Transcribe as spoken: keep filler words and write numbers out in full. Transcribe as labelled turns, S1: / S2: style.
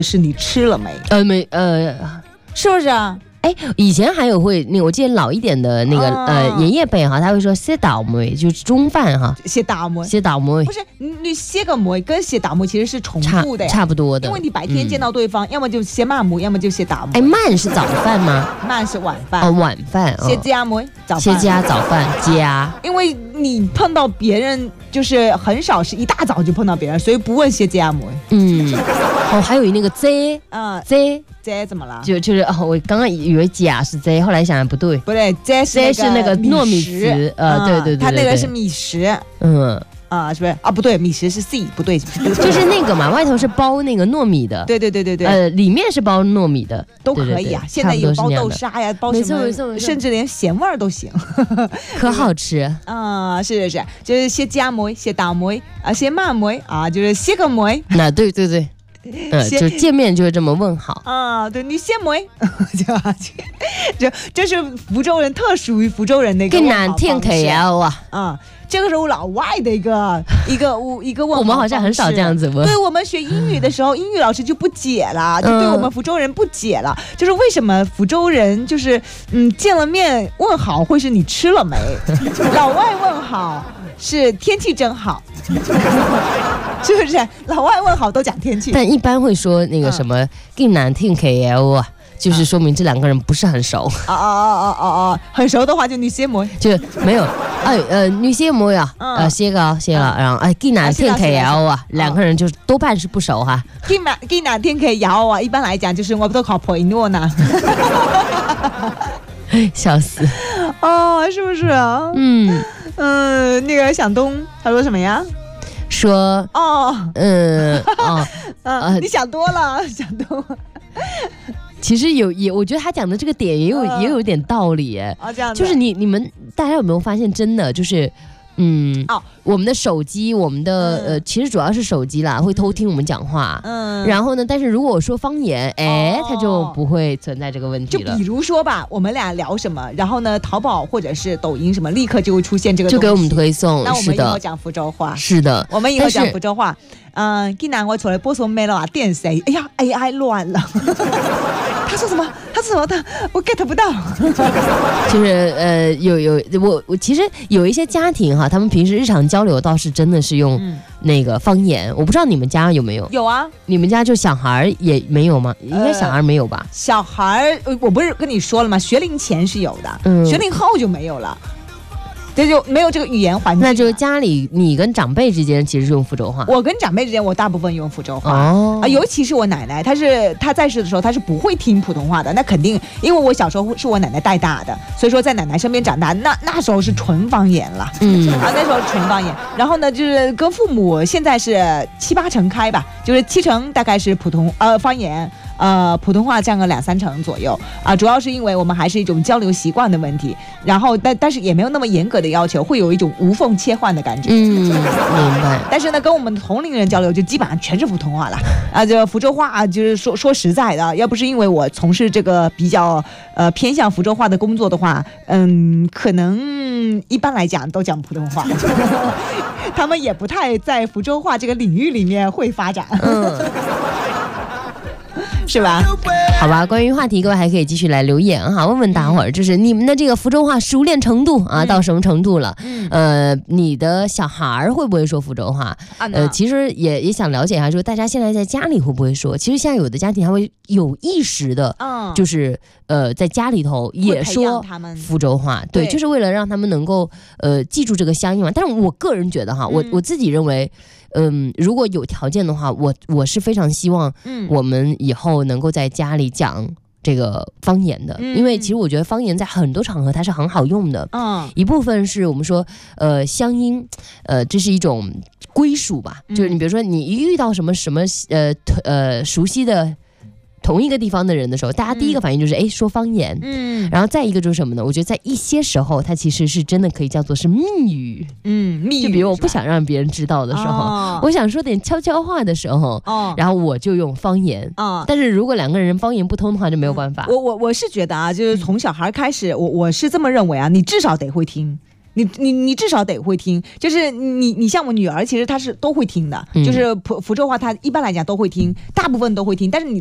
S1: 是你吃了没？
S2: 呃没呃，
S1: 是不是啊？
S2: 哎，以前还有会那个，我记得老一点的那个、哦、呃爷爷辈哈，他会说歇倒梅，就是中饭哈，
S1: 歇倒梅，
S2: 歇倒梅
S1: 不是你歇个梅跟歇倒梅其实是重复的呀，
S2: 差差不多的，
S1: 因为你白天见到对方，嗯、要么就歇慢梅，要么就歇倒梅。
S2: 哎，慢是早饭吗？
S1: 慢是晚饭
S2: 哦，晚饭。
S1: 歇家梅，早
S2: 饭。歇家早饭家，
S1: 因为你碰到别人就是很少是一大早就碰到别人，所以不问歇家梅。
S2: 嗯，哦，还有那个 Z
S1: 啊
S2: Z。
S1: Z 怎么了？
S2: 就就是哦，我刚刚以为甲是 Z， 后来想想不对，
S1: 不对 ，Z
S2: 是那个糯米糍，呃，对对对，
S1: 它那个是米食，
S2: 嗯
S1: 啊，是不是啊？不对，米食是 C， 不对，
S2: 就是那个嘛，外头是包那个糯米的，
S1: 对对对对对，
S2: 呃，里面是包糯米的，
S1: 都可以啊。现在有包豆沙呀，包什么，甚至连咸味儿都行，
S2: 可好吃
S1: 啊！是是是，就是歇家梅、歇倒梅啊，歇慢梅啊，就是歇个梅。
S2: 那对对对。呃，就见面就会这么问好
S1: 啊，对你先梅，就就这是福州人特属于福州人的一个问好方式。
S2: 更难听 K L 啊，
S1: 啊，这个是我老外的一个一个一个问好方式。
S2: 我们好像很少这样子问。
S1: 对，我们学英语的时候，英语老师就不解了，就对我们福州人不解了，嗯、就是为什么福州人就是嗯见了面问好会是你吃了没，老外问好是天气真好。是不是老外问好都讲天气？
S2: 但一般会说那个什么更难听 K L 啊，就是说明这两个人不是很熟。
S1: 哦哦哦哦哦，很熟的话就女些模，
S2: 就没有哎呃女些模呀，呃歇个歇了，然后哎更难听 K L 啊，两个人就多半是不熟哈。
S1: 更难更难听 K L 啊，一般来讲就是我不都考培诺呢。
S2: 笑死
S1: 哦，是不是啊？嗯嗯、呃，那个响东他说什么呀？
S2: 说
S1: 哦，
S2: 嗯哦，
S1: 呃，你想多了，想多了。
S2: 其实有也，我觉得他讲的这个点也有、呃、也有点道理哎。
S1: 哦，这样
S2: 就是你你们大家有没有发现，真的就是。嗯，哦，我们的手机，我们的、嗯、呃，其实主要是手机啦，会偷听我们讲话。嗯，然后呢，但是如果我说方言，哎、哦，它就不会存在这个问题了。
S1: 就比如说吧，我们俩聊什么，然后呢，淘宝或者是抖音什么，立刻就会出现这个东西，
S2: 就给我们推送。
S1: 那我们以后讲福州话，
S2: 是的，
S1: 我们以后讲福州话。嗯，今晚我出来播送没了啊，电谁？哎呀 ，A I 乱了。他说什么？他说什么的？我 get 不到。
S2: 就是呃，有有我我其实有一些家庭哈，他们平时日常交流倒是真的是用那个方言。嗯、我不知道你们家有没有？
S1: 有啊，
S2: 你们家就小孩也没有吗？应该小孩没有吧？
S1: 呃、小孩，我不是跟你说了吗？学龄前是有的，嗯、学龄后就没有了。这就没有这个语言环境，
S2: 那就是家里你跟长辈之间其实是用福州话。
S1: 我跟长辈之间，我大部分用福州话哦、啊，尤其是我奶奶，她是她在世的时候，她是不会听普通话的。那肯定，因为我小时候是我奶奶带大的，所以说在奶奶身边长大，那那时候是纯方言了，嗯啊，那时候是纯方言。然后呢，就是跟父母现在是七八成开吧，就是七成大概是普通呃方言。呃，普通话占个两三成左右啊、呃，主要是因为我们还是一种交流习惯的问题，然后但但是也没有那么严格的要求，会有一种无缝切换的感觉。
S2: 嗯，明白。
S1: 但是呢，跟我们同龄人交流就基本上全是普通话了啊，这福州话、啊、就是说说实在的，要不是因为我从事这个比较呃偏向福州话的工作的话，嗯，可能一般来讲都讲普通话，他们也不太在福州话这个领域里面会发展。嗯。是吧？
S2: 好吧，关于话题，各位还可以继续来留言哈，问问大伙儿，就是你们的这个福州话熟练程度啊，嗯、到什么程度了？嗯、呃，你的小孩会不会说福州话？啊、呃，其实也也想了解一下，说大家现在在家里会不会说？其实现在有的家庭还会有意识的，嗯、就是呃，在家里头也说福州话，对，就是为了让他们能够呃记住这个乡音嘛。但是我个人觉得哈，我我自己认为。嗯，如果有条件的话，我我是非常希望我们以后能够在家里讲这个方言的，嗯、因为其实我觉得方言在很多场合它是很好用的。嗯，一部分是我们说呃乡音，呃这是一种归属吧，嗯、就是你比如说你一遇到什么什么呃呃熟悉的。同一个地方的人的时候，大家第一个反应就是哎、嗯、说方言，嗯，然后再一个就是什么呢？我觉得在一些时候，它其实是真的可以叫做是密语，嗯，密语，就比如我不想让别人知道的时候，哦、我想说点悄悄话的时候，哦，然后我就用方言，哦，但是如果两个人方言不通的话，就没有办法。
S1: 嗯、我我我是觉得啊，就是从小孩开始，我我是这么认为啊，你至少得会听。 你你你至少得会听，就是你你像我女儿，其实她是都会听的，就是福福州话她一般来讲都会听，大部分都会听，但是你